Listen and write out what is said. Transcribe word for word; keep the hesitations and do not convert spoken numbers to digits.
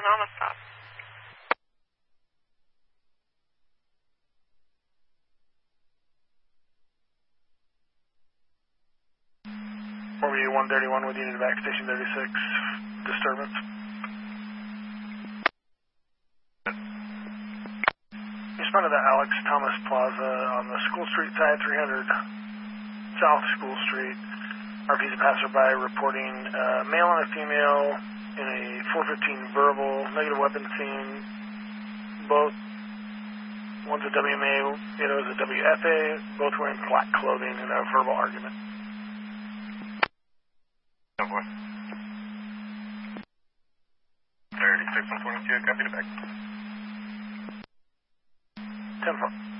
ten on the stop. Formula one thirty-one with unit back station thirty-six, disturbance. Respond to the Alex Thomas Plaza on the School Street side, three hundred South School Street. R P's a passerby reporting uh, male and a female in a four fifteen verbal, negative weapon scene. Both, one's a W M A, the other is a W F A, both wearing black clothing in a verbal argument. thirty-six one twenty-two, copy the back. ten four.